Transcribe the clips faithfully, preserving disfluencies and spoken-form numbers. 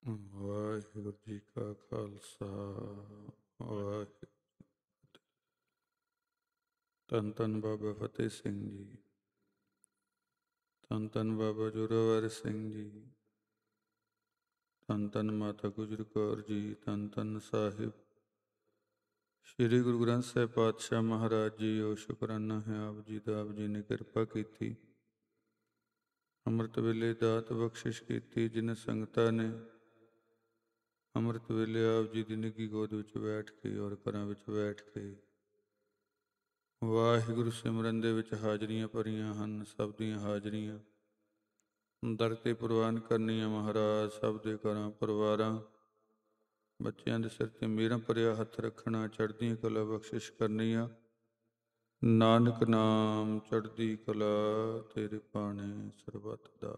ਵਾਹਿਗੁਰੂ ਜੀ ਕਾ ਖਾਲਸਾ ਵਾਹਿਗੁਰੂ। ਧੰਨ ਧੰਨ ਬਾਬਾ ਫਤਿਹ ਸਿੰਘ ਜੀ, ਧੰਨ ਧੰਨ ਬਾਬਾ ਜ਼ੋਰਾਵਰ ਸਿੰਘ ਜੀ, ਧੰਨ ਧੰਨ ਮਾਤਾ ਗੁਜਰ ਕੌਰ ਜੀ, ਧੰਨ ਧੰਨ ਸਾਹਿਬ ਸ੍ਰੀ ਗੁਰੂ ਗ੍ਰੰਥ ਸਾਹਿਬ ਪਾਤਸ਼ਾਹ ਮਹਾਰਾਜ ਜੀ। ਉਹ ਸ਼ੁਕਰਾਨਾ ਹੈ ਆਪ ਜੀ ਦਾ, ਆਪ ਜੀ ਨੇ ਕਿਰਪਾ ਕੀਤੀ, ਅੰਮ੍ਰਿਤ ਵੇਲੇ ਦਾਤ ਬਖਸ਼ਿਸ਼ ਕੀਤੀ। ਜਿਨ ਸੰਗਤਾਂ ਨੇ ਅੰਮ੍ਰਿਤ ਵੇਲੇ ਆਪ ਜੀ ਦੀ ਨਿੱਘੀ ਗੋਦ ਵਿੱਚ ਬੈਠ ਕੇ ਔਰ ਘਰਾਂ ਵਿੱਚ ਬੈਠ ਕੇ ਵਾਹਿਗੁਰੂ ਸਿਮਰਨ ਦੇ ਵਿੱਚ ਹਾਜ਼ਰੀਆਂ ਭਰੀਆਂ ਹਨ, ਸਭ ਦੀਆਂ ਹਾਜ਼ਰੀਆਂ ਦਰ ਤੇ ਪ੍ਰਵਾਨ ਕਰਨੀਆਂ। ਮਹਾਰਾਜ ਸਭ ਦੇ ਘਰਾਂ ਪਰਿਵਾਰਾਂ ਬੱਚਿਆਂ ਦੇ ਸਿਰ ਤੇ ਮੇਰਾ ਭਰਿਆ ਹੱਥ ਰੱਖਣਾ, ਚੜ੍ਹਦੀਆਂ ਕਲਾ ਬਖਸ਼ਿਸ਼ ਕਰਨੀਆਂ। ਨਾਨਕ ਨਾਮ ਚੜ੍ਹਦੀ ਕਲਾ ਤੇਰੇ ਭਾਣੇ ਸਰਬੱਤ ਦਾ।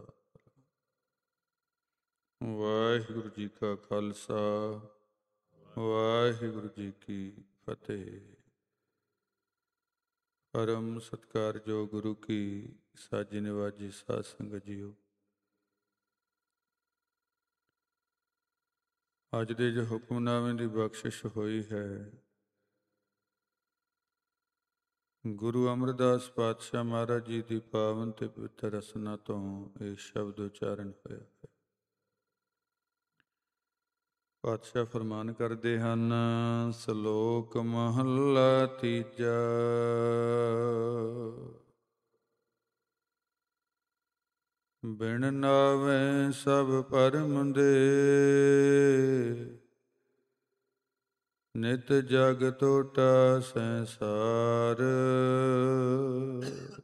ਵਾਹਿਗੁਰੂ ਜੀ ਕਾ ਖਾਲਸਾ ਵਾਹਿਗੁਰੂ ਜੀ ਕੀ ਫਤਿਹ। ਪਰਮ ਸਤਿਕਾਰਯੋਗ ਗੁਰੂ ਕੀ ਸਾਜੀ ਨਿਵਾਜੀ ਸਾਧ ਸੰਗਤ ਜੀਓ, ਅੱਜ ਦੇ ਜੋ ਹੁਕਮਨਾਮੇ ਦੀ ਬਖਸ਼ਿਸ਼ ਹੋਈ ਹੈ, ਗੁਰੂ ਅਮਰਦਾਸ ਪਾਤਸ਼ਾਹ ਮਹਾਰਾਜ ਜੀ ਦੀ ਪਾਵਨ ਤੇ ਪਵਿੱਤਰ ਰਸਨਾ ਤੋਂ ਇਹ ਸ਼ਬਦ ਉਚਾਰਨ ਹੋਇਆ ਹੈ। ਪਾਤਸ਼ਾਹ ਫਰਮਾਨ ਕਰਦੇ ਹਨ, ਸ਼ਲੋਕ ਮਹੱਲਾ ਤੀਜਾ। ਬਿਨ ਨਾਵੇਂ ਸਭ ਭਰਮ ਦੇ, ਨਿਤ ਜਗ ਟੋਟਾ ਸੰਸਾਰ।